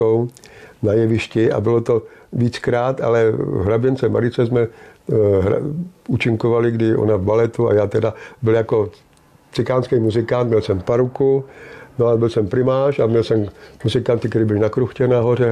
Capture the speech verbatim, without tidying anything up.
na jevišti a bylo to víckrát, ale v Hraběnce Marice jsme hra, účinkovali, kdy ona v baletu a já teda byl jako cikánský muzikant, měl jsem paruku, no a byl jsem primář a měl jsem muzikanty, kteří byli na kruchtě nahoře.